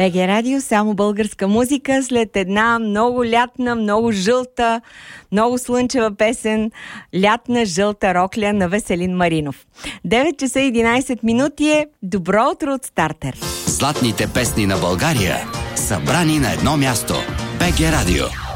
БГ Радио, само българска музика след една много лятна, много жълта, много слънчева песен "Лятна жълта рокля" на Веселин Маринов. 9 часа 11 минути е. Добро утро от Стартер. Златните песни на България, събрани на едно място. БГ Радио.